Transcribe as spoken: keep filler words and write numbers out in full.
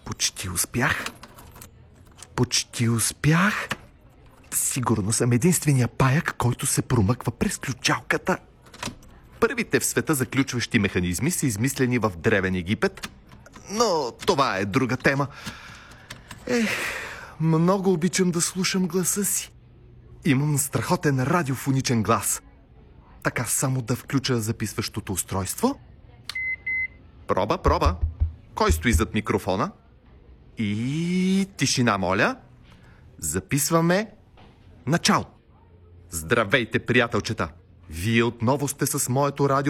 Почти успях. Почти успях. Сигурно съм единствения паяк, който се промъква през ключалката. Първите в света заключващи механизми са измислени в Древен Египет, но това е друга тема. Ех, много обичам да слушам гласа си. Имам страхотен радиофоничен глас. Така само да включа записващото устройство. Проба, проба. Кой стои зад микрофона? И тишина, моля. Записваме начало. Здравейте, приятелчета! Вие отново сте с моето радио